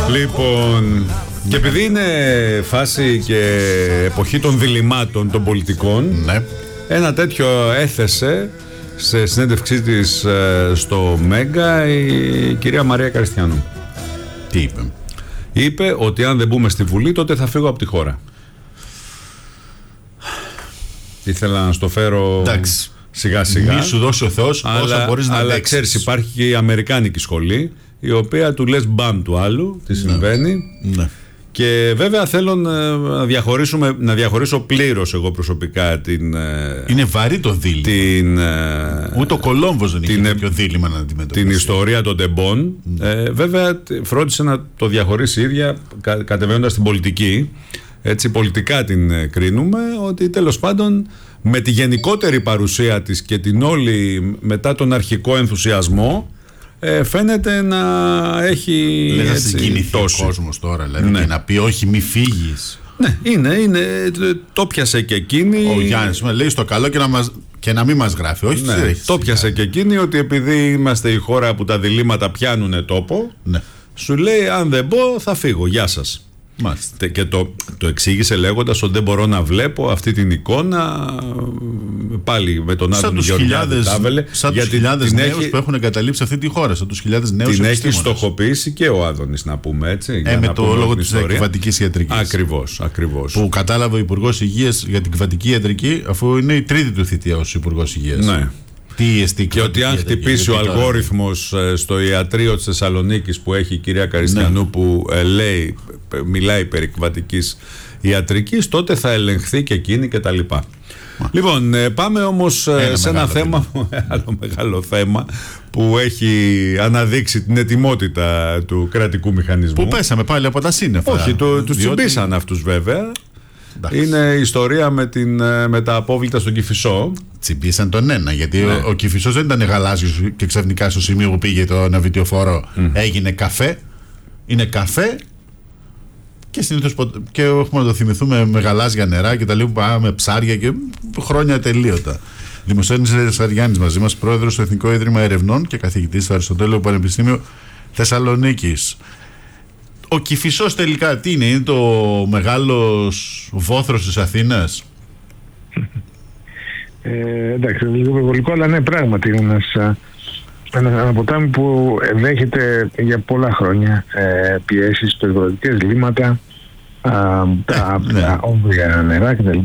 Λοιπόν, και επειδή είναι φάση και εποχή των διλημάτων των πολιτικών, ναι, ένα τέτοιο έθεσε σε συνέντευξή της στο Μέγκα η κυρία Μαρία Καριστιανού. Τι είπε? Είπε ότι αν δεν μπούμε στη Βουλή τότε θα φύγω από τη χώρα. Ήθελα να στο φέρω σιγά σιγά. Μη σου δώσει ο Θεός όσα μπορείς να αλλά ξέρεις, υπάρχει και η αμερικάνικη σχολή, η οποία του λες μπαμ του άλλου τι συμβαίνει. Ναι. Και βέβαια θέλω να διαχωρίσω πλήρως εγώ προσωπικά την... Είναι βαρύ το δίλημα. Ούτε ο Κολόμβος δεν είχε τέτοιο δίλημα να αντιμετωπίσει. Την ιστορία των τεμπών. Βέβαια φρόντισε να το διαχωρίσει η ίδια κατεβαίνοντας στην πολιτική. Έτσι πολιτικά την κρίνουμε, ότι τέλος πάντων με τη γενικότερη παρουσία της και την όλη μετά τον αρχικό ενθουσιασμό φαίνεται να έχει συγκινηθεί ο κόσμος τώρα, δηλαδή, ναι, και να πει όχι μη φύγεις. Ναι, είναι, το πιάσε και εκείνη. Ο Γιάννης λέει στο καλό και να μην μας γράφει. Όχι, ναι, το πιάσε και εκείνη, ότι επειδή είμαστε η χώρα που τα διλήμματα πιάνουν τόπο, ναι, σου λέει αν δεν μπω θα φύγω, γεια σας. Μάλιστα. Και το εξήγησε λέγοντας ότι δεν μπορώ να βλέπω αυτή την εικόνα πάλι με τον Άδωνη Γεωργιάδη Τάβελε. Σαν τους χιλιάδες νέους που έχουν εγκαταλείψει αυτή τη χώρα, σαν τους χιλιάδες νέους. Την έχει στοχοποιήσει και ο Άδωνης, να πούμε έτσι. Με το λόγο της εκβατικής ιατρικής. Ακριβώς. Που κατάλαβε ο Υπουργός Υγείας για την εκβατική ιατρική, αφού είναι η τρίτη του θητεία ως Υπουργός Υγείας. Ναι. Και ότι αν χτυπήσει ο αλγόριθμος στο ιατρείο της Θεσσαλονίκης που έχει η κυρία Καριστιανού, ναι, που μιλάει περί εκβατικής ιατρικής, τότε θα ελεγχθεί και εκείνη και τα λοιπά. Λοιπόν, πάμε όμως σε ένα θέμα, άλλο μεγάλο θέμα που έχει αναδείξει την ετοιμότητα του κρατικού μηχανισμού. Που πέσαμε πάλι από τα σύννεφα. Όχι, τους τσιμπήσαν αυτούς βέβαια. Είναι η ιστορία με τα απόβλητα στον Κηφισό. Τσιμπήσαν τον ένα, γιατί ναι, ο Κηφισός δεν ήταν γαλάζιος και ξαφνικά στο σημείο που πήγε το ναυιτιοφόρο έγινε καφέ. Είναι καφέ και συνήθως και έχουμε να το θυμηθούμε με γαλάζια νερά και τα λοιπά, με ψάρια και χρόνια τελείωτα. Δημοσθένης Αριάννης μαζί μας, πρόεδρος στο Εθνικό Ίδρυμα Ερευνών και καθηγητής στο Αριστοτέλειο Πανεπιστήμιο Θεσσαλονίκης. Ο Κηφισός τελικά τι είναι το μεγάλος βόθρος της Αθήνας? Εντάξει, λίγο υπερβολικό, αλλά ναι, πράγματι είναι ένα ποτάμι που δέχεται για πολλά χρόνια πιέσεις, περιβαλλοντικές λύματα, τα όμβρια νερά κτλ.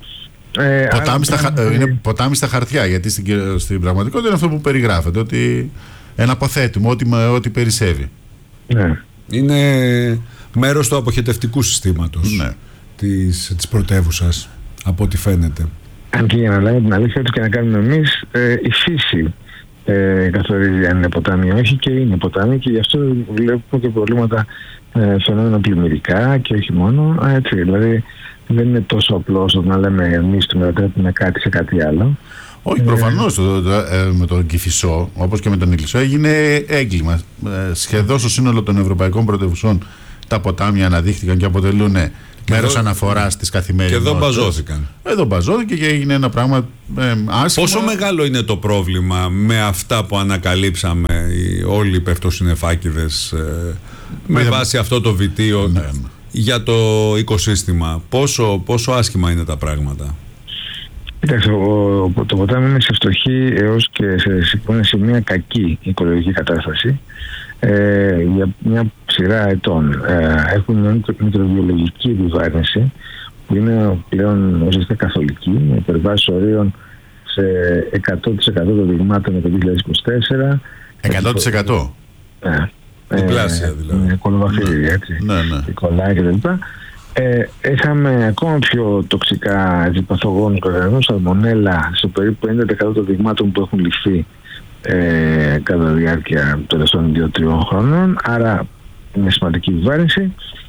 Είναι ποτάμι στα χαρτιά, γιατί στην πραγματικότητα είναι αυτό που περιγράφεται, ότι ένα αποθέτημα, ό,τι περισσεύει. Ναι. Είναι μέρος του αποχετευτικού συστήματος, ναι, της πρωτεύουσας, από ό,τι φαίνεται. Αν και για να λέμε την αλήθεια του και να κάνουμε εμείς, η φύση καθορίζει αν είναι ποτάμι ή όχι, και είναι ποτάμι, και γι' αυτό βλέπουμε και προβλήματα φαινόμενα πλημμυρικά και όχι μόνο. Έτσι, δηλαδή δεν είναι τόσο απλό όσο να λέμε εμείς του μετατρέπουμε κάτι σε κάτι άλλο. Όχι, προφανώς με τον Κηφισό, όπως και με τον Ηλισσό, έγινε έγκλημα. Σχεδόν στο σύνολο των ευρωπαϊκών πρωτεύουσών τα ποτάμια αναδείχθηκαν και αποτελούν μέρος αναφοράς της καθημερινότητας. Και εδώ μπαζώθηκαν. Εδώ μπαζώθηκε και έγινε ένα πράγμα άσχημο. Πόσο μεγάλο είναι το πρόβλημα με αυτά που ανακαλύψαμε όλοι οι πεφτοσυννεφάκηδες με βάση αυτό το βιτίο, ναι, για το οικοσύστημα? Πόσο άσχημα είναι τα πράγματα? Κοιτάξτε, το ποτάμι είναι σε φτωχή έως και σε μια κακή οικολογική κατάσταση για μια σειρά ετών. Έχουν μια μικροβιολογική επιβάρυνση που είναι πλέον ουσιαστικά καθολική, με υπερβάσεις ορίων σε 100% των δειγμάτων για το 2024. 100%? Ναι. Διπλάσια δηλαδή. Κολοβαφίδια, έτσι. Ναι. Κολλάει κτλ. Είχαμε ακόμα πιο τοξικά παθογόνους οργανισμούς, σαλμονέλα, στο περίπου 50% των δειγμάτων που έχουν ληφθεί κατά τη διάρκεια των τελευταίων 2-3 χρόνων. Άρα είναι σημαντική επιβάρυνση,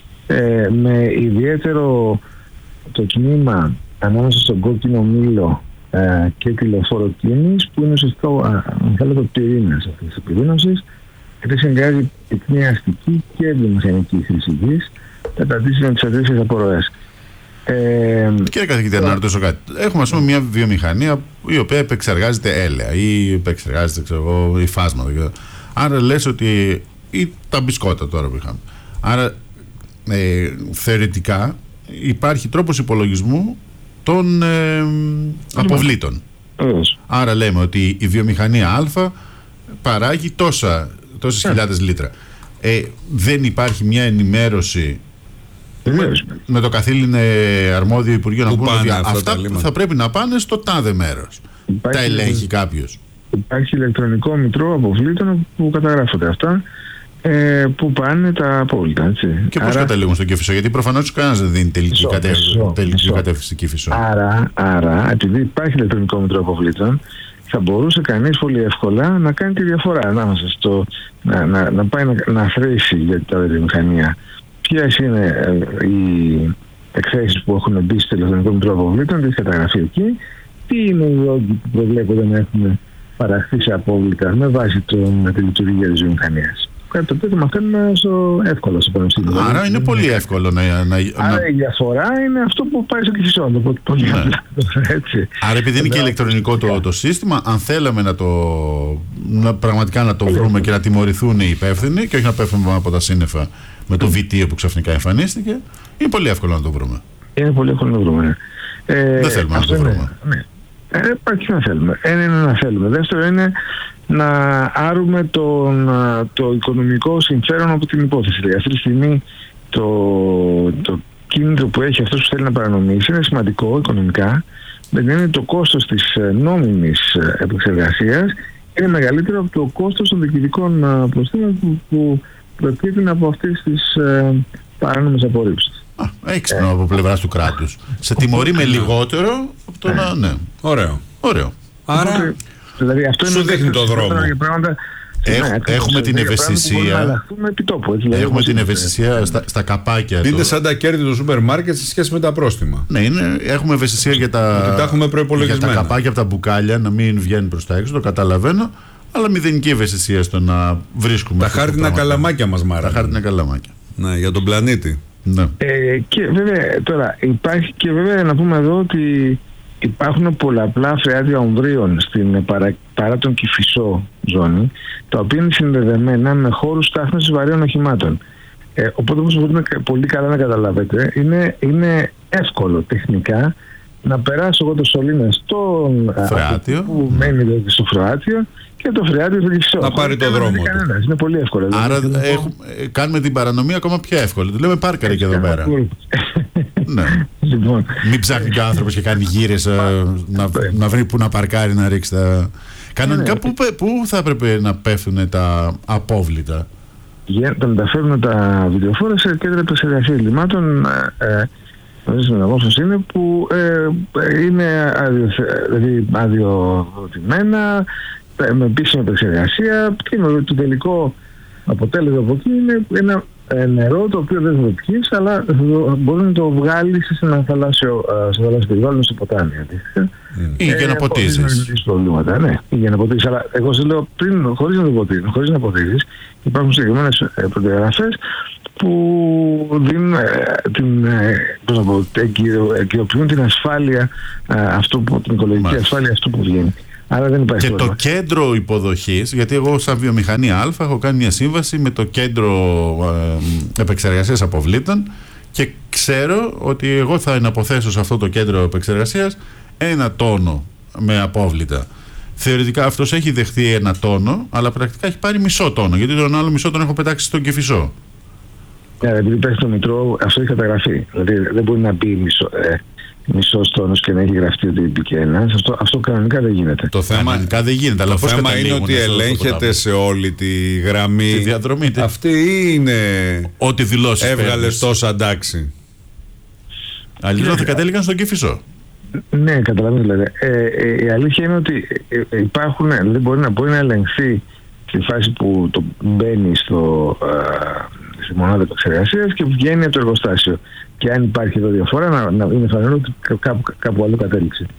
με ιδιαίτερο το τμήμα ανάμεσα στον κόκκινο μήλο και τη λεωφόρο κίνης, που είναι ουσιαστικά αν θέλετε ο πυρήνας αυτής της επιδείνωσης, γιατί συνδυάζει την αστική και βιομηχανική χρήση γης, καταντήσει με τις αντίστοιχες απορροές. Κύριε καθηγητή, να ρωτήσω κάτι. Έχουμε, ας πούμε, μια βιομηχανία η οποία επεξεργάζεται έλαια ή επεξεργάζεται υφάσματα. Άρα λες ότι. Ή τα μπισκότα τώρα που είχαμε. Άρα θεωρητικά υπάρχει τρόπος υπολογισμού των αποβλήτων. Άρα λέμε ότι η βιομηχανία Α παράγει τόσες χιλιάδες λίτρα. Δεν υπάρχει μια ενημέρωση με το καθήλυν αρμόδιο Υπουργείο να πούμε ότι αυτά θα πρέπει να πάνε στο τάδε μέρος. Τα ελέγχει κάποιος. Υπάρχει ηλεκτρονικό μητρό αποβλήτων που καταγράφονται αυτά, που πάνε τα απόβλητα. Έτσι. Και πώς καταλήγουν στον Κηφισό, γιατί προφανώς κανένας δεν δίνει τελική κατεύθυνση Κηφισό. Άρα, επειδή υπάρχει ηλεκτρονικό μητρό αποβλήτων, θα μπορούσε κανείς πολύ εύκολα να κάνει τη διαφορά ανάμεσα στο να πάει να θρήσει για τα βιομηχανία ποιες είναι οι εκθέσεις που έχουν μπει στο ηλεκτρονικό μητρό αποβλήτων, τι έχει καταγραφεί εκεί, τι είναι οι λόγοι που προβλέπονται να έχουν παραχθεί σε απόβλητα με βάση τη λειτουργία της βιομηχανίας. Κάτι το οποίο το μαθαίνουμε εύκολα στο πανεπιστήμιο. Άρα είναι πολύ εύκολο Άρα η διαφορά είναι αυτό που πάει στο Κηφισό. Πολύ απλά. Άρα επειδή είναι και ηλεκτρονικό το σύστημα, αν θέλαμε πραγματικά να το βρούμε και να τιμωρηθούν οι υπεύθυνοι και όχι να πέφτουμε από τα σύννεφα με το βιτίο που ξαφνικά εμφανίστηκε, είναι πολύ εύκολο να το βρούμε. Είναι πολύ εύκολο να το βρούμε. Δεν θέλουμε να το βρούμε. Υπάρχει να θέλουμε. Ένα είναι να θέλουμε. Δεύτερο είναι να άρουμε το οικονομικό συμφέρον από την υπόθεση. Δηλαδή, αυτή τη στιγμή το κίνητρο που έχει αυτός που θέλει να παρανομήσει είναι σημαντικό οικονομικά. Δηλαδή το κόστος της νόμιμης επεξεργασίας είναι μεγαλύτερο από το κόστος των διοικητικών προστήμων που προκύπτουν από αυτές τις παράνομες απορρίψεις. Έξυπνο από πλευράς του κράτους. Σε τιμωρεί με λιγότερο από το να... Ναι. Ωραίο. Άρα δηλαδή, αυτό σου δείχνει το δρόμο. Έχουμε την ευαισθησία. Έχουμε την ευαισθησία στα καπάκια. Είναι σαν τα κέρδη του σούπερ μάρκετ σε σχέση με τα πρόστιμα. Ναι, έχουμε ευαισθησία για τα καπάκια από τα μπουκάλια να μην βγαίνουν προς τα έξω, το καταλαβαίνω. Αλλά μηδενική ευαισθησία στο να βρίσκουμε. Τα χάρτινα καλαμάκια μας μάρανε. Τα χάρτινα καλαμάκια. Ναι, για τον πλανήτη. Ναι. Και βέβαια τώρα υπάρχει και βέβαια να πούμε εδώ ότι υπάρχουν πολλαπλά φρεάτια ομβρίων στην παρά τον Κηφισό ζώνη, τα οποία είναι συνδεδεμένα με χώρους στάθμευσης βαρέων οχημάτων. Οπότε όπως μπορείτε πολύ καλά να καταλάβετε, είναι εύκολο τεχνικά να περάσω εγώ το σωλήνα στον φρεάτιο που μένει δηλαδή στο φρεάτιο και το φρεάτιο στο Κηφισό. Να πάρει το δρόμο του. Είναι πολύ εύκολο. Άρα κάνουμε την παρανομία ακόμα πιο εύκολη. Του λέμε πάρκαρε και εδώ πέρα. Ναι. Λοιπόν, μην ψάχνει και ο άνθρωπος και κάνει γύρες να βρει που να παρκάρει, να ρίξει τα... Κανονικά πού θα έπρεπε να πέφτουν τα απόβλητα? Τα μεταφέρουν τα βιντεοφόρα σε κέντρα επεξεργασίας λιμάτων, είναι που είναι αδειοδοτημένα, με επίσημη επεξεργασία, και το τελικό αποτέλεσμα από εκεί είναι ένα νερό το οποίο δεν θα το πιείς, αλλά μπορεί να το βγάλεις σε ένα θαλάσσιο περιβάλλον, στο ποτάμι. Ή για να ποτίζεις. Ναι, ή για να ποτίζεις. Αλλά εγώ σου λέω πριν, χωρίς να ποτίζεις, υπάρχουν συγκεκριμένες προδιαγραφές που δίνουν εγκυοποιούν την ασφάλεια, την οικολογική ασφάλεια αυτού που βγαίνει. Άρα δεν υπάρχει και το κέντρο υποδοχής, γιατί εγώ σαν βιομηχανία Α έχω κάνει μια σύμβαση με το κέντρο επεξεργασίας αποβλήτων και ξέρω ότι εγώ θα εναποθέσω σε αυτό το κέντρο επεξεργασίας 1 τόνο με απόβλητα. Θεωρητικά αυτός έχει δεχθεί 1 τόνο, αλλά πρακτικά έχει πάρει μισό τόνο, γιατί τον άλλο μισό τόνο έχω πετάξει στον Κηφισό. Επειδή υπάρχει το μητρό, αυτό έχει καταγραφεί. Δηλαδή δεν μπορεί να μπει μισός τόνος και να έχει γραφτεί ότι μπήκε ένας. Αυτό κανονικά δεν γίνεται. Το θέμα είναι ότι ελέγχεται σε όλη τη γραμμή. Τη διαδρομή. Αυτή είναι. Ό,τι δηλώσεις έβγαλες τόσα εντάξει. Αλλιώς θα κατέληγαν στον Κηφισό. Ναι, καταλαβαίνω δηλαδή. Η αλήθεια είναι ότι υπάρχουν, δηλαδή μπορεί να ελεγχθεί στη φάση που το μπαίνει στη μονάδα επεξεργασίας και βγαίνει από το εργοστάσιο. Και αν υπάρχει εδώ διαφορά, να είναι φανερό ότι κάπου αλλού κατέληξε.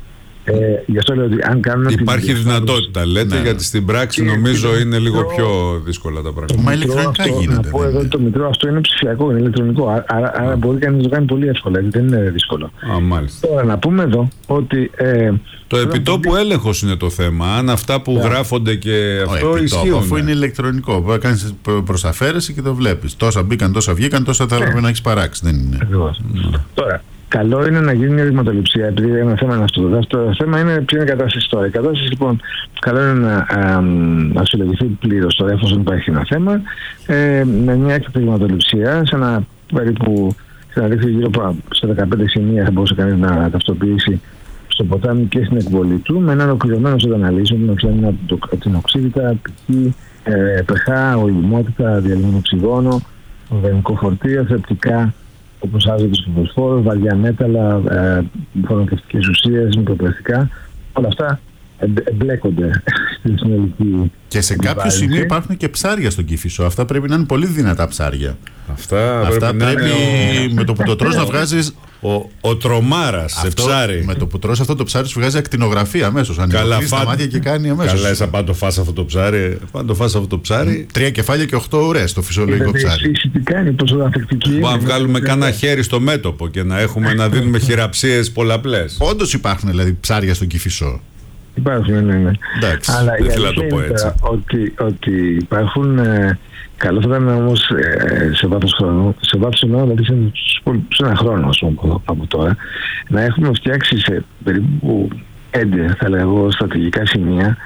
Γι' αυτό λέω ότι αν κάνουμε. Υπάρχει δυνατότητα, λέτε, γιατί στην πράξη νομίζω είναι λίγο πιο δύσκολα τα πράγματα. Μα ηλεκτρονικά γίνεται. Να πω εδώ ότι το μητρό αυτό είναι ψηφιακό, είναι ηλεκτρονικό. Άρα μπορεί κανείς να το κάνει πολύ εύκολα, γιατί δεν είναι δύσκολο. Μάλιστα. Τώρα να πούμε εδώ ότι. Το επιτόπου έλεγχος είναι το θέμα. Αν αυτά που γράφονται και αυτό ισχύουν. Αφού είναι ηλεκτρονικό, μπορεί να κάνεις προσαφαίρεση και το βλέπεις. Τόσα μπήκαν, τόσα βγήκαν, τόσα θα έπρεπε να έχεις παράξει. Δεν είναι. Τώρα, καλό είναι να γίνει μια δειγματοληψία, επειδή ένα θέμα είναι αυτό. Το δεύτερο θέμα είναι ποια είναι η κατάσταση τώρα. Η κατάσταση, λοιπόν, καλό είναι να αξιολογηθεί πλήρως τώρα, εφόσον υπάρχει ένα θέμα, με μια έκθετη δειγματοληψία, σε ένα περίπου, σε ένα δίκτυο γύρω από στα 15 σημεία θα μπορούσε κανείς να ταυτοποιήσει στο ποτάμι και στην εκβολή του, με έναν ολοκληρωμένο set αναλύσεων, που ξέρουν την οξύδητα, π.χ., pH, ολιμότητα, διαλυμένο οξυγόνο, οργανικό φορτίο, θρεπτικά, όπως άζωτος και φωσφόρος, βαριά μέταλλα, φαρμακευτικές ουσίες, μικροπλαστικά. Όλα αυτά εμπλέκονται στη συνολική. Και σε κάποιο σημείο υπάρχουν και ψάρια στον Κηφισό. Αυτά πρέπει να είναι πολύ δυνατά ψάρια. Αυτά πρέπει με το που το τρως να βγάζεις. Ο τρομάρας σε ψάρι. Με το που τρως αυτό το ψάρι σου βγάζει ακτινογραφία αμέσως. Ανοίγει τα μάτια και κάνει αμέσως. Καλά, εσύ πάντα φας αυτό το ψάρι. 3 κεφάλια και 8 ώρες το φυσιολογικό ψάρι. Τι κάνει, πόσο ανθεκτική. Μπορεί να βγάλουμε κάνα χέρι στο μέτωπο και να δίνουμε χειραψίες πολλαπλές. Όντως υπάρχουν δηλαδή ψάρια στον Κηφισό. Υπάρχουν, ναι. Εντάξει, αλλά δεν θέλω να το πω έτσι. Ότι υπάρχουν. Καλό θα ήταν όμως σε βάθος χρόνου, δηλαδή σε ένα χρόνο, ας πούμε, από τώρα, να έχουμε φτιάξει σε περίπου 5, θα λέγω, στρατηγικά σημεία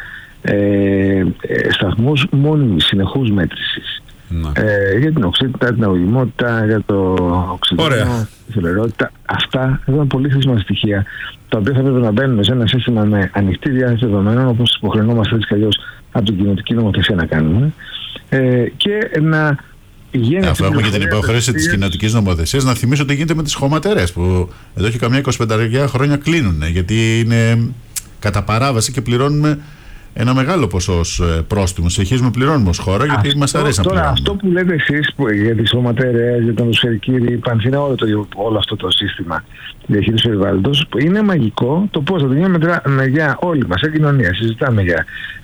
σταθμούς μόνιμης συνεχούς μέτρησης. Για την οξύτητα, την αγωγημότητα, για το οξυγόνο, τη θελερότητα. Αυτά είναι πολύ χρήσιμα στοιχεία, τα οποία θα πρέπει να μπαίνουν σε ένα σύστημα με ανοιχτή διάθεση δεδομένων, όπως υποχρεωνόμαστε έτσι κι αλλιώς από την κοινοτική νομοθεσία να κάνουμε. Και να πηγαίνει. Αυτό έχουμε και την υποχρέωση της κοινοτικής νομοθεσίας. Να θυμίσω ότι γίνεται με τις χωματερές που εδώ και καμιά 25 χρόνια κλείνουν, γιατί είναι κατά παράβαση και πληρώνουμε ένα μεγάλο ποσό ως πρόστιμο. Συνεχίζουμε πληρώνουμε ως χώρα, γιατί μας αρέσει να πληρώνουμε. Αυτό που λέτε εσείς για τις χωματερές, για τον ουσιαστική ρήπανση, είναι όλο αυτό το σύστημα διαχείρισης περιβάλλοντος, είναι μαγικό το πώς θα το γίνουμε για όλοι μας, σαν κοινωνία. Συζητάμε για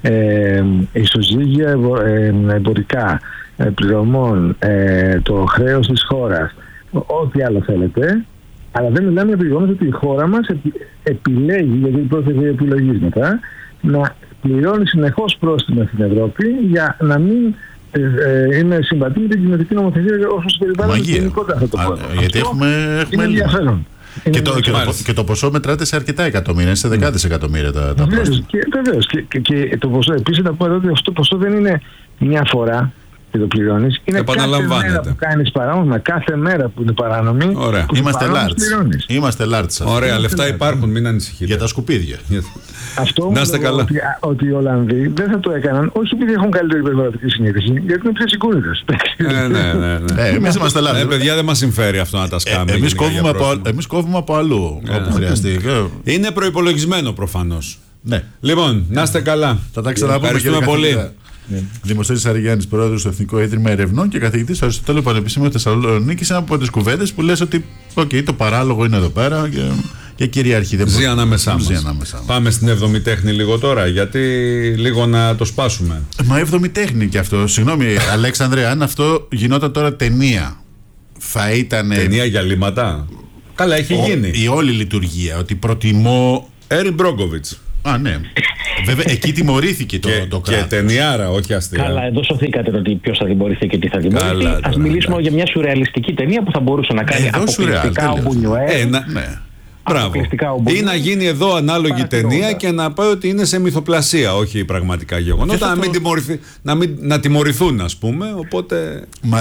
ισοζύγια εμπορικά, πληρωμών, το χρέος της χώρας, ό,τι άλλο θέλετε. Αλλά δεν μιλάμε για το γεγονός ότι η χώρα μας επιλέγει, γιατί πρόκειται για επιλογής μετά, να πληρώνει συνεχώς πρόστιμα στην Ευρώπη για να μην είναι συμβατή με την κοινωτική νομοθεσία όσο στο περιβάλλον γενικότερα αυτό το πρόβλημα. Γιατί έχουμε είναι ενδιαφέρον. Και το ποσό μετράται σε αρκετά εκατομμύρια, σε δεκάδες εκατομμύρια τα πρόστιμα. Βεβαίως. Και το ποσό, επίσης να πω εδώ ότι αυτό το ποσό δεν είναι μια φορά και το πληρώνεις. Είναι κάθε μέρα που κάνεις παράνομη, κάθε μέρα που είναι παράνομη. Ωραία. Είμαστε large. Ωραία, λεφτά υπάρχουν, μην ανησυχείτε. Για τα σκουπίδια. Αυτό να είστε καλά. Ότι οι Ολλανδοί δεν θα το έκαναν, όχι επειδή έχουν καλύτερη περιβαλλοντική συνείδηση, γιατί είναι πιο σιγούριδες. Ναι. Εμείς είμαστε large. Παιδιά, δεν μας συμφέρει αυτό να τα σκάμε. Εμείς κόβουμε από αλλού όπου χρειαστεί. Είναι προϋπολογισμένο προφανώς. Ναι. Λοιπόν, να είστε καλά. Θα τα ξαναπούμε. Ευχαριστούμε πολύ. Δημοσθένης Αριγιάννης, πρόεδρος του Εθνικού Ίδρυμα Ερευνών και καθηγητής στο Αριστοτέλειο Πανεπιστήμιο Θεσσαλονίκης. Είναι από τις κουβέντες που λες ότι το παράλογο είναι εδώ πέρα και κυριαρχεί. Ζει ανάμεσά μας. Πάμε στην 7η τέχνη λίγο τώρα, γιατί λίγο να το σπάσουμε. Μα 7η τέχνη κι αυτό. Συγγνώμη, Αλέξανδρε, αν αυτό γινόταν τώρα ταινία, θα ήταν. Ταινία για λίματα. Καλά, έχει γίνει. Η όλη λειτουργία. Ότι προτιμώ. Έριν Μπρόγκοβιτς. Ναι. Βέβαια, εκεί τιμωρήθηκε το κράτος. Και ταινιάρα, όχι αστεία. Καλά, εδώ σωθήκατε ότι ποιος θα τιμωρηθεί και τι θα τιμωρηθεί. Ας μιλήσουμε για μια σουρεαλιστική ταινία που θα μπορούσε να κάνει αποκλειστικά ο Μπунιουέλ. Μπράβο. Ή να γίνει εδώ ανάλογη ταινία και να πάει ότι είναι σε μυθοπλασία, όχι πραγματικά γεγονότα. Να τιμωρηθούν, ας πούμε. Οπότε.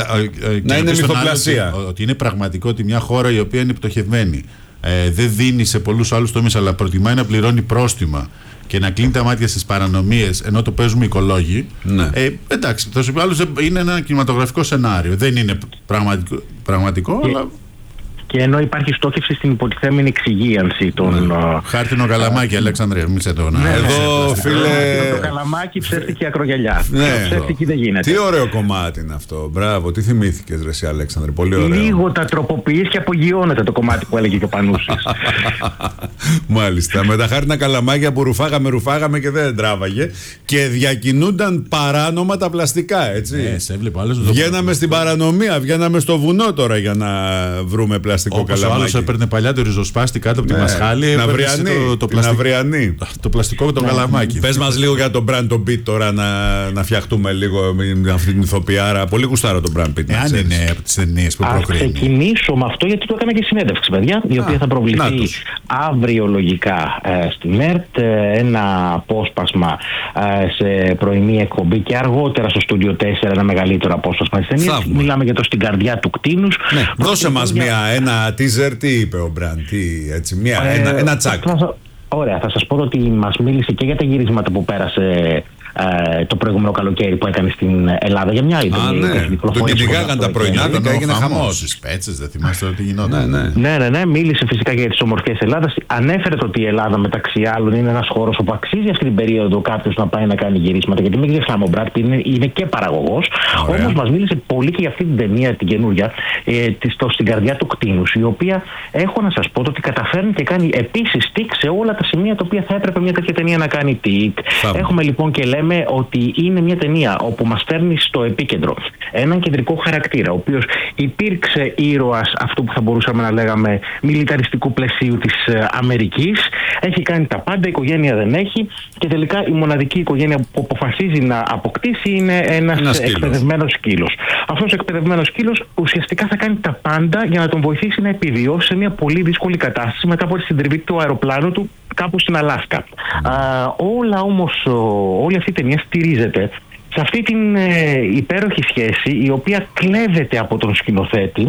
Να είναι μυθοπλασία. Ότι είναι πραγματικό ότι μια χώρα η οποία είναι πτωχευμένη δεν δίνει σε πολλούς άλλους τομείς, αλλά προτιμάει να πληρώνει πρόστιμα και να κλείνει τα μάτια στις παρανομίες ενώ το παίζουμε οικολόγοι. Ναι. Εντάξει, τόσο είναι ένα κινηματογραφικό σενάριο. Δεν είναι πραγματικό, αλλά. και ενώ υπάρχει στόχευση στην υποτιθέμενη εξυγίανση των. Χάρτινο καλαμάκι, Αλέξανδρε, μην σε το να. Εδώ, φίλε. Το καλαμάκι ψεύτηκε ακρογιαλιά. Ψεύτικη δεν γίνεται. Τι ωραίο κομμάτι είναι αυτό. Μπράβο, τι θυμήθηκες, ρε εσύ, Αλέξανδρε. Πολύ ωραίο. Λίγο τα τροποποιείς και απογειώνεται το κομμάτι που έλεγε και ο Πανούσης. Μάλιστα. Με τα χάρτινα καλαμάκια που ρουφάγαμε και δεν τράβαγε και διακινούνταν παράνομα τα πλαστικά, έτσι. Βγαίναμε στην παρανομία, βγαίναμε στο βουνό τώρα για να βρούμε πλαστικό καλαμάκι. Ο άλλος έπαιρνε παλιά το ριζοσπάστη κάτω από τη μασχάλη. Το πλαστικό το καλαμάκι. Πες μας λίγο για τον Brad Pitt τώρα, να φτιαχτούμε λίγο με αυτή την ηθοποιάρα. Πολύ γουστάρω τον Brad Pitt. Αν είναι από τις ταινίες που προκρίνει. Θα ξεκινήσω με αυτό, γιατί το έκανα και συνέντευξη, παιδιά, η οποία θα προβληθεί αύριο λογικά στη ΜΕΡΤ. Ένα απόσπασμα σε πρωινή εκπομπή και αργότερα στο Studio 4 ένα μεγαλύτερο απόσπασμα της ταινίας. Μιλάμε για το Στην καρδιά του κτήνους. Δώσε μας ένα teaser, τι είπε ο Brad, ένα τσακ. Ωραία, θα σας πω ότι μας μίλησε και για τα γυρίσματα που πέρασε το προηγούμενο καλοκαίρι που έκανε στην Ελλάδα για μια ήττα. Το κυνηγάγαν τα πρωινάδικα, έγινε χαμός. Στις πέτσες, δεν θυμάστε τι γινόταν. Ναι, μίλησε φυσικά για τις ομορφιές Ελλάδας. Ανέφερε το ότι η Ελλάδα μεταξύ άλλων είναι ένας χώρος όπου αξίζει αυτή την περίοδο κάποιος να πάει να κάνει γυρίσματα. Γιατί μην ξεχνάμε, ο Μπραντ είναι και παραγωγός. Όμως μας μίλησε πολύ και για αυτή την ταινία, την καινούρια, Στην καρδιά του κτήνους, η οποία έχω να σας πω ότι καταφέρνει και κάνει επίσης τικ σε όλα τα σημεία τα οποία θα έπρεπε μια τέτοια ταινία να κάνει τικ. Έχουμε λοιπόν και λέμε ότι είναι μια ταινία όπου μας φέρνει στο επίκεντρο έναν κεντρικό χαρακτήρα, ο οποίος υπήρξε ήρωας αυτού που θα μπορούσαμε να λέγαμε μιλιταριστικού πλαισίου της Αμερικής. Έχει κάνει τα πάντα, οικογένεια δεν έχει και τελικά η μοναδική οικογένεια που αποφασίζει να αποκτήσει είναι ένας εκπαιδευμένος σκύλος. Αυτός ο εκπαιδευμένος σκύλος ουσιαστικά θα κάνει τα πάντα για να τον βοηθήσει να επιβιώσει σε μια πολύ δύσκολη κατάσταση μετά από τη συντριβή του αεροπλάνου του κάπου στην Αλάσκα. Όλη αυτή η ταινία στηρίζεται σε αυτή την υπέροχη σχέση, η οποία κλέβεται από τον σκηνοθέτη,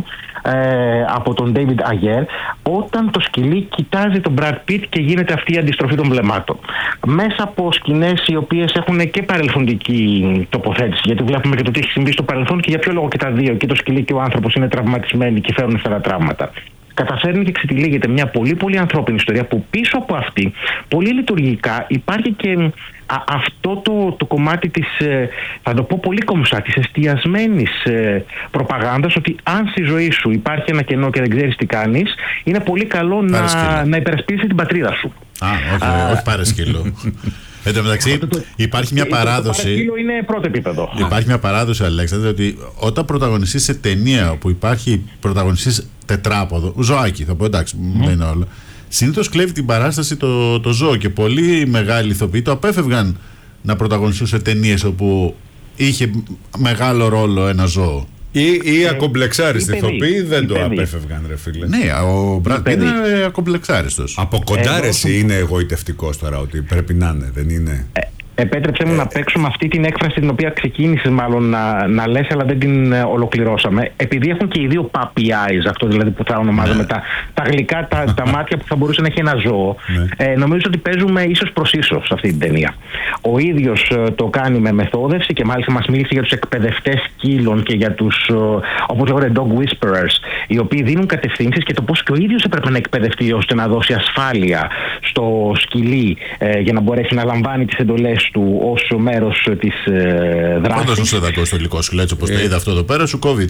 από τον David Ayer, όταν το σκυλί κοιτάζει τον Brad Pitt και γίνεται αυτή η αντιστροφή των βλεμμάτων. Μέσα από σκηνές οι οποίες έχουν και παρελθοντική τοποθέτηση, γιατί βλέπουμε και το τι έχει συμβεί στο παρελθόν και για ποιο λόγο και τα δύο, και το σκυλί και ο άνθρωπος, είναι τραυματισμένοι και φέρουν αυτά τα τραύματα. Καταφέρνει και ξετυλίγεται μια πολύ πολύ ανθρώπινη ιστορία που πίσω από αυτή, πολύ λειτουργικά, υπάρχει και αυτό το κομμάτι της, θα το πω πολύ κομψά, της εστιασμένης προπαγάνδας, ότι αν στη ζωή σου υπάρχει ένα κενό και δεν ξέρεις τι κάνεις, είναι πολύ καλό να υπερασπίσεις την πατρίδα σου. Όχι πάρε σκύλο. Εν τω μεταξύ, υπάρχει μια παράδοση. Το σκύλο είναι πρώτο επίπεδο. Υπάρχει μια παράδοση, Αλέξανδρε, ότι όταν πρωταγωνιστείς σε ταινία όπου υπάρχει πρωταγωνιστής τετράποδο, ζωάκι, θα πω εντάξει, δεν είναι όλο. Συνήθως κλέβει την παράσταση το ζώο και πολλοί μεγάλοι ηθοποιοί το απέφευγαν να πρωταγωνιστούν σε ταινίες όπου είχε μεγάλο ρόλο ένα ζώο. Ή ακομπλεξάριστοι ηθοποιοί δεν το απέφευγαν, ρε φίλε. Ναι, ο Μπραντ είναι ακομπλεξάριστος. Από κοντά ρε εσύ είναι εγωιτευτικός τώρα, ότι πρέπει να είναι, δεν είναι. Επέτρεψε μου να παίξουμε αυτή την έκφραση την οποία ξεκίνησες μάλλον να λες, αλλά δεν την ολοκληρώσαμε. Επειδή έχουν και οι δύο puppy eyes, αυτό δηλαδή που θα ονομάζαμε τα γλυκά, τα μάτια που θα μπορούσε να έχει ένα ζώο, νομίζω ότι παίζουμε ίσως προς ίσως σε αυτή την ταινία. Ο ίδιος το κάνει με μεθόδευση και μάλιστα μας μίλησε για τους εκπαιδευτές σκύλων και για τους, όπως λέγονται, dog whisperers, οι οποίοι δίνουν κατευθύνσεις και το πώς και ο ίδιος έπρεπε να εκπαιδευτεί ώστε να δώσει ασφάλεια στο σκυλί για να μπορέσει να λαμβάνει τις εντολές του ως μέρος της δράσης. Πάντως σου σε στο υλικό σκυλί, έτσι όπως το είδα αυτό εδώ πέρα, σου κόβει.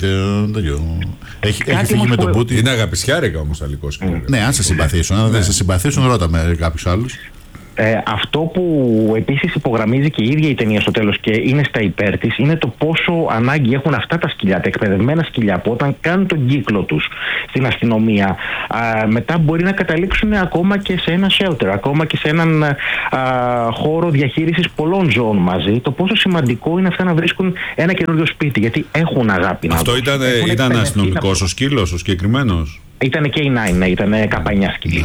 Έχει φύγει με τον Πούτιν. Είναι αγαπησιάρικα όμως τα υλικό σκυλί. Ναι, αν σε συμπαθήσουν. Αν δεν σε συμπαθήσουν, ρώτα με κάποιους άλλους. Αυτό που επίσης υπογραμμίζει και η ίδια η ταινία στο τέλος και είναι στα υπέρ της, είναι το πόσο ανάγκη έχουν αυτά τα σκυλιά, τα εκπαιδευμένα σκυλιά, που όταν κάνουν τον κύκλο τους στην αστυνομία, μετά μπορεί να καταλήξουν ακόμα και σε ένα shelter, ακόμα και σε έναν χώρο διαχείρισης πολλών ζώων μαζί, το πόσο σημαντικό είναι αυτά να βρίσκουν ένα καινούριο σπίτι, γιατί έχουν αγάπη. Αυτό ήταν αστυνομικός ο σκύλος, ο συγκεκριμένος. Ήταν και η Nine, ναι, ήταν K9 σκυλί.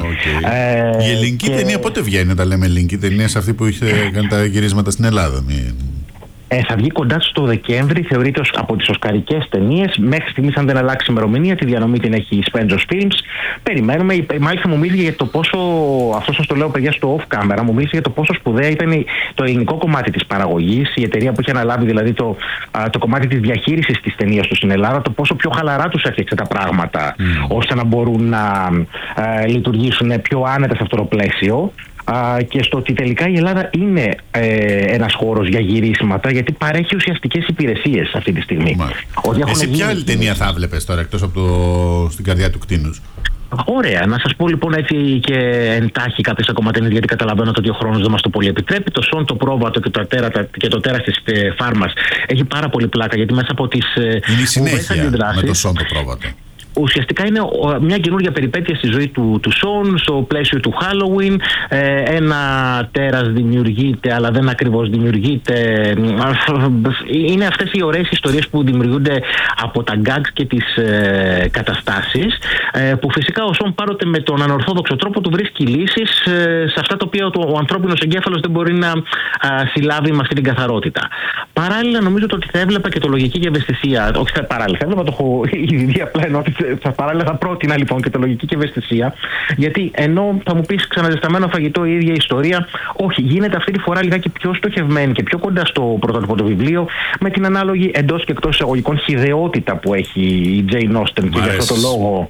Η ελληνική ταινία πότε βγαίνει, τα λέμε ελληνική ταινία, σε αυτή που είχε κάνει τα γυρίσματα στην Ελλάδα? Θα βγει κοντά στο Δεκέμβρη, θεωρείται από τις οσκαρικές ταινίες. Μέχρι στιγμής, αν δεν αλλάξει η ημερομηνία, τη διανομή την έχει η Spencer's Films. Περιμένουμε. Μάλιστα, μου μίλησε για το πόσο. Αυτό σας το λέω, παιδιά, στο off camera. Μου μίλησε για το πόσο σπουδαία ήταν το ελληνικό κομμάτι της παραγωγής, η εταιρεία που είχε αναλάβει δηλαδή το κομμάτι της διαχείρισης της ταινίας του στην Ελλάδα, το πόσο πιο χαλαρά τους έφτιαξε τα πράγματα, ώστε να μπορούν να λειτουργήσουν πιο άνετα σε αυτό το πλαίσιο. Και στο ότι τελικά η Ελλάδα είναι ένας χώρος για γυρίσματα, γιατί παρέχει ουσιαστικές υπηρεσίες αυτή τη στιγμή. Εσύ ποια άλλη ταινία θα βλέπεις τώρα, εκτός από στην καρδιά του κτήνους? Ωραία. Να σας πω λοιπόν έτσι και εντάχει κάποιες ακόμα ταινίες, γιατί καταλαβαίνω ότι ο χρόνος δεν μας το πολύ επιτρέπει. Το Σον, το Πρόβατο και το Τέρας της Φάρμας έχει πάρα πολύ πλάκα, γιατί μέσα από τις είναι η συνέχεια με το Σον, το Πρόβατο. Ουσιαστικά είναι μια καινούργια περιπέτεια στη ζωή του Σον, στο πλαίσιο του Halloween. Ένα τέρας δημιουργείται, αλλά δεν ακριβώς δημιουργείται. Είναι αυτές οι ωραίες ιστορίες που δημιουργούνται από τα gags και τις καταστάσεις, που φυσικά ο Σον, πάντοτε με τον ανορθόδοξο τρόπο του, βρίσκει λύσεις σε αυτά τα οποία ο ανθρώπινος εγκέφαλος δεν μπορεί να συλλάβει με αυτή την καθαρότητα. Παράλληλα, νομίζω ότι θα έβλεπα και το Λογική και Ευαισθησία. Όχι, παράλληλα, θα έβλεπα, το έχω ήδη δει, απλά ενώ ότι παράλληλα θα πρότεινα λοιπόν και το Λογική και Ευαισθησία, γιατί ενώ θα μου πεις ξαναζεσταμένο φαγητό, η ίδια ιστορία, όχι, γίνεται αυτή τη φορά λιγάκι πιο στοχευμένη και πιο κοντά στο πρωτότυπο του βιβλίου, με την ανάλογη εντός και εκτός εισαγωγικών χυδαιότητα που έχει η Jane Austen, και γι' αυτό το λόγο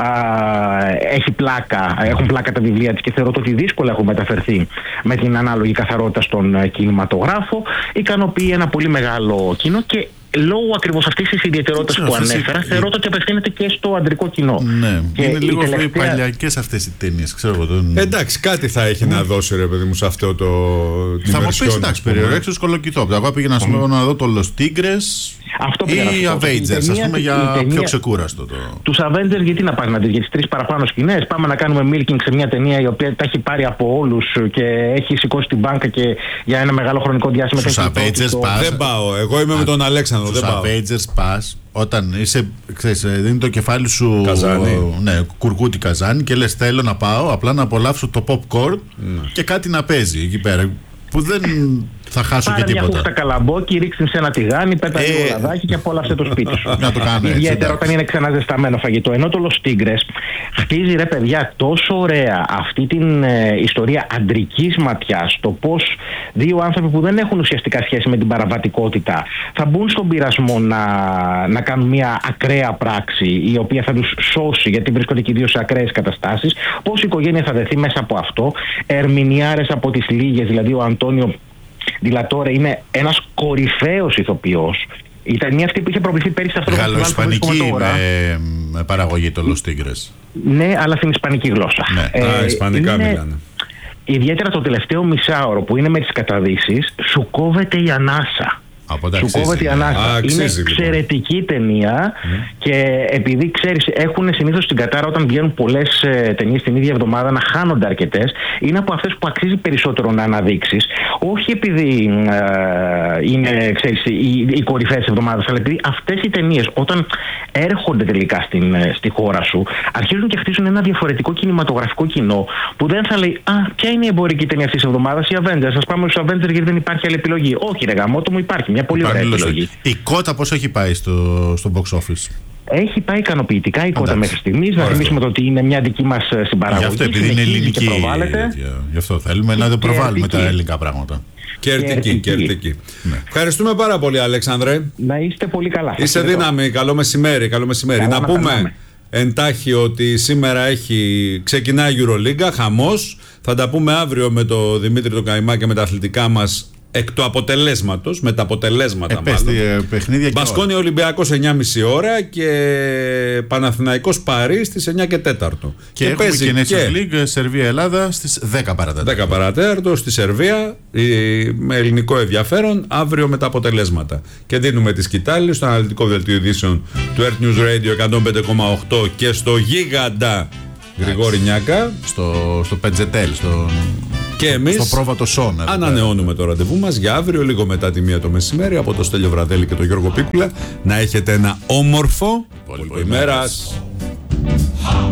έχουν πλάκα τα βιβλία της, και θεωρώ ότι δύσκολα έχουν μεταφερθεί με την ανάλογη καθαρότητα στον κινηματογράφο. Ικανοποιεί ένα πολύ μεγάλο κοινό, και λόγω ακριβώς αυτής της ιδιαιτερότητας που ανέφερα, θεωρώ ότι απευθύνεται και στο αντρικό κοινό. Ναι, και είναι λίγο παλιακές αυτές οι ταινίες, ξέρω εγώ. Εντάξει, κάτι θα έχει να δώσει, ρε παιδί μου, σε αυτό το. Θα μου πεις, εντάξει, περιορέξεις σκολοκυθό. Εγώ πήγαινα να δω το Los Tigres ή Avengers, ας πούμε, για πιο ξεκούραστο. Τους Avengers, γιατί να πας να δεις, για τις 3 παραπάνω σκηνές? Πάμε να κάνουμε milking σε μια ταινία η οποία τα έχει πάρει από όλους και έχει σηκώσει την μπάνκα και για ένα μεγάλο χρονικό διάστημα. Στους Avengers πας. Δεν πάω. Εγώ είμαι με τον Αλέξανδρο. Στους Avengers πας όταν είσαι, ξέρεις, δίνει το κεφάλι σου κουρκούτι καζάνι και λες, θέλω να πάω απλά να απολαύσω το popcorn και κάτι να παίζει εκεί πέρα, που δεν θα χάσω και τίποτα. Πάρε μια χούχτα καλαμπόκι, ρίξτε σε ένα τηγάνι, πέτα λίγο λαδάκι και απόλαυσε το σπίτι σου. Να το κάνω έτσι. Ιδιαίτερα όταν είναι ξαναζεσταμένο φαγητό. Ενώ το Los Tigres χτίζει, ρε παιδιά, τόσο ωραία αυτή την ιστορία αντρικής ματιάς, το πώς δύο άνθρωποι που δεν έχουν ουσιαστικά σχέση με την παραβατικότητα θα μπουν στον πειρασμό να κάνουν μια ακραία πράξη, η οποία θα τους σώσει, γιατί βρίσκονται και οι δύο σε ακραίες καταστάσεις. Πώς η οικογένεια θα δεθεί μέσα από αυτό. Ερμηνιάρες από τις λίγες, δηλαδή ο Αντώνιο Ντιλατόρε είναι ένας κορυφαίος ηθοποιός. Η ταινία αυτή που είχε προβληθεί πέρυσι αυτό το γαλλοϊσπανική με παραγωγή το Los Tigres. Ναι, αλλά στην ισπανική γλώσσα. Ναι. Ισπανικά μιλάνε. Ιδιαίτερα το τελευταίο μισάωρο που είναι με τις καταδύσεις, σου κόβεται η ανάσα. Σου κόβεται η ανάσα. Είναι εξαιρετική ταινία και επειδή ξέρεις, έχουν συνήθως στην κατάρα όταν βγαίνουν πολλές ταινίες την ίδια εβδομάδα να χάνονται αρκετές, είναι από αυτές που αξίζει περισσότερο να αναδείξεις. Όχι επειδή είναι, ξέρεις, οι κορυφαίες εβδομάδες, αλλά επειδή αυτές οι ταινίες όταν έρχονται τελικά στη χώρα σου, αρχίζουν και χτίζουν ένα διαφορετικό κινηματογραφικό κοινό που δεν θα λέει, ποια είναι η εμπορική ταινία αυτής της εβδομάδας? Οι Avengers. Ας πάμε στους Avengers γιατί δεν υπάρχει άλλη επιλογή. Όχι, ρε γαμώτο μου, υπάρχει μια πολύ ωραία επιλογή. Η κότα πώς έχει πάει στο box office? Έχει πάει ικανοποιητικά η κότα μέχρι στιγμής. Να θυμίσουμε ότι είναι μια δική μας συμπαραγωγή. Γι' αυτό, επειδή είναι ελληνική. Γι' αυτό θέλουμε να δεν προβάλλουμε τα ελληνικά πράγματα. Κερτική. Ναι. Ευχαριστούμε πάρα πολύ, Αλέξανδρε. Να είστε πολύ καλά. Είσαι δύναμη. Καλό μεσημέρι. Να πούμε εντάχει ότι σήμερα ξεκινάει η Euroliga, χαμός. Θα τα πούμε αύριο με τον Δημήτρη τον Καϊμά και με τα αθλητικά μας εκ του αποτελέσματος, με τα αποτελέσματα μάλλον. Μπασκόνια Ολυμπιακός 9.30 ώρα και Παναθηναϊκός Παρί στις 9 και 4. Και έχουμε και Nations League Σερβία-Ελλάδα στις 10 παρατέταρτο. 10 παρατέταρτο στη Σερβία, με ελληνικό ενδιαφέρον, αύριο με τα αποτελέσματα. Και δίνουμε τη σκητάλη στο αναλυτικό δελτίο ειδήσεων του Earth News Radio 105,8 και στο γίγαντα Γρηγόρη Νιάκα. Στο Πεντζετέλ, και εμείς στο Πρόβατο Σον. Ανανεώνουμε το ραντεβού μας για αύριο, λίγο μετά τη 1 το μεσημέρι, από το Στέλιο Βραδέλη και τον Γιώργο Πίκουλα. Να έχετε ένα όμορφο ημέρας.